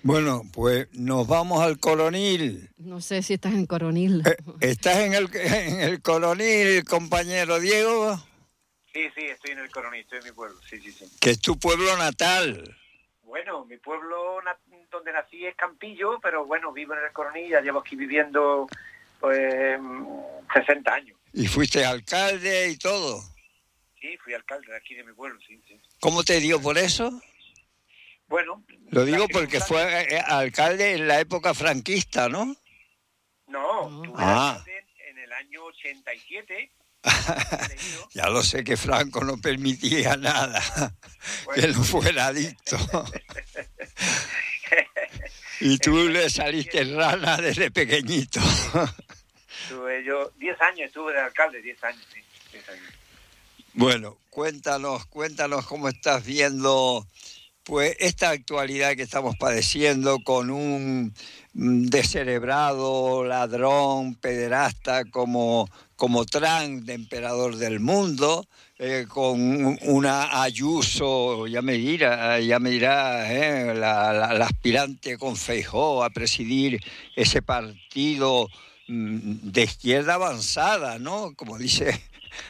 Bueno, pues nos vamos al Coronil. No sé si estás en Coronil. ¿Estás en el Coronil, compañero Diego? Sí, estoy en el Coronil, estoy en mi pueblo, sí. Que es tu pueblo natal. Bueno, mi pueblo donde nací es Campillo, pero bueno, vivo en el Coronil, ya llevo aquí viviendo pues 60 años. ¿Y fuiste alcalde y todo? Sí, fui alcalde de aquí de mi pueblo, sí. ¿Cómo te dio por eso? Bueno, Lo digo porque fue alcalde en la época franquista, ¿no? No, tuve alcalde en el año 87. Ya lo sé que Franco no permitía nada, que no fuera adicto. Y tú le saliste rana desde pequeñito. Tuve yo 10 años, estuve de alcalde, 10 años, sí. 10 años. Bueno, cuéntanos cómo estás viendo pues esta actualidad que estamos padeciendo con un descerebrado, ladrón, pederasta como Trump, de emperador del mundo, con una Ayuso, ya me dirá, la aspirante con Feijóo a presidir ese partido de izquierda avanzada, ¿no? Como dice,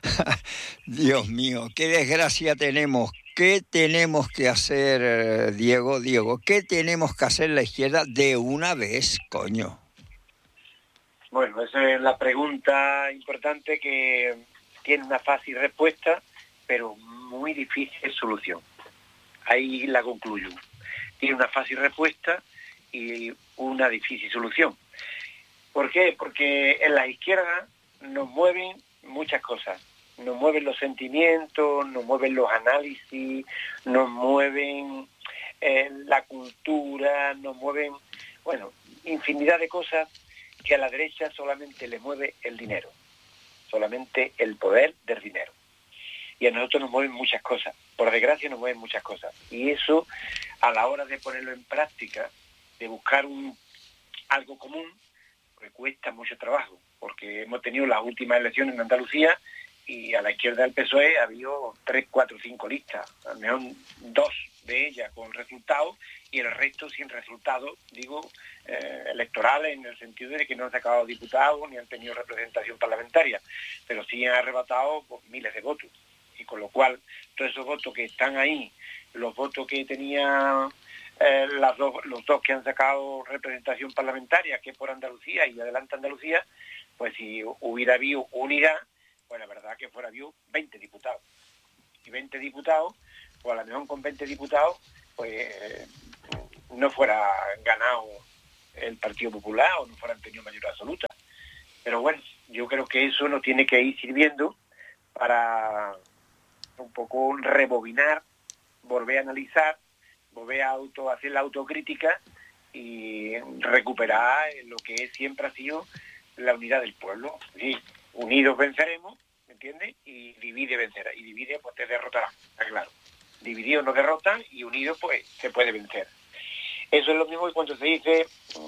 Dios mío, qué desgracia tenemos. ¿Qué tenemos que hacer, Diego? ¿Qué tenemos que hacer la izquierda de una vez, coño? Bueno, esa es la pregunta importante que tiene una fácil respuesta, pero muy difícil solución. Ahí la concluyo. Tiene una fácil respuesta y una difícil solución. ¿Por qué? Porque en la izquierda nos mueven muchas cosas. Nos mueven los sentimientos, nos mueven los análisis, nos mueven la cultura, nos mueven, bueno, infinidad de cosas que a la derecha solamente le mueve el dinero, solamente el poder del dinero. Y a nosotros nos mueven muchas cosas, por desgracia nos mueven muchas cosas. Y eso, a la hora de ponerlo en práctica, de buscar algo común, pues cuesta mucho trabajo, porque hemos tenido las últimas elecciones en Andalucía y a la izquierda del PSOE ha habido 3, 4, 5 listas, al menos 2 de ellas con resultados y el resto sin resultados, digo, electorales, en el sentido de que no han sacado diputados ni han tenido representación parlamentaria, pero sí han arrebatado pues, miles de votos. Y con lo cual, todos esos votos que están ahí, los votos que tenía los dos que han sacado representación parlamentaria, que es por Andalucía y Adelante Andalucía, pues si hubiera habido unidad, pues la verdad que fuera habido 20 diputados. Y 20 diputados, pues a lo mejor con 20 diputados, pues no fuera ganado el Partido Popular o no fueran tenido mayoría absoluta. Pero bueno, yo creo que eso nos tiene que ir sirviendo para un poco rebobinar, volver a analizar, volver a hacer la autocrítica y recuperar lo que siempre ha sido la unidad del pueblo. Sí, unidos venceremos, ¿me entiendes? Y divide vencerá. Y divide pues te derrotará, está claro. Divididos nos derrotan y unidos pues se puede vencer. Eso es lo mismo que cuando se dice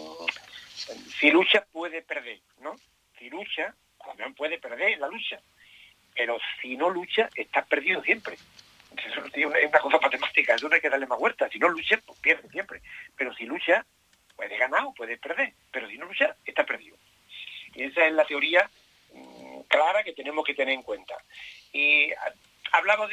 si lucha puede perder, ¿no? Si lucha, también puede perder la lucha. Pero si no lucha, estás perdido siempre. Eso es una cosa matemática, eso no hay que darle más vueltas. Si no lucha, pues pierde siempre. Pero si lucha, puedes ganar o puedes perder. Pero si no lucha, estás perdido. Y esa es la teoría clara que tenemos que tener en cuenta. Y hablamos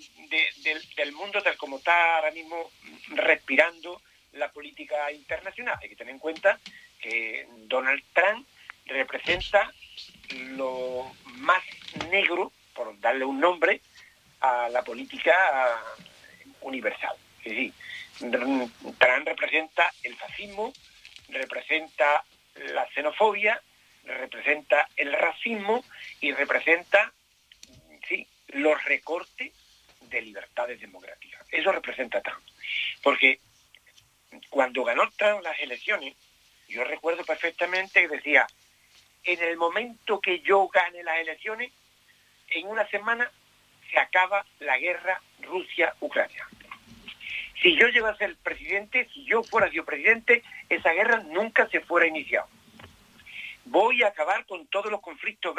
del mundo tal como está ahora mismo respirando la política internacional. Hay que tener en cuenta que Donald Trump representa lo más negro, por darle un nombre, a la política universal. Es decir, Trump representa el fascismo, representa la xenofobia, representa el racismo y representa, sí, los recortes de libertades democráticas. Eso representa Trump. Porque cuando ganó Trump las elecciones, yo recuerdo perfectamente que decía, en el momento que yo gane las elecciones, en una semana se acaba la guerra Rusia-Ucrania. Si yo llego a ser presidente, si yo fuera yo presidente, esa guerra nunca se fuera iniciado. Voy a acabar con todos los conflictos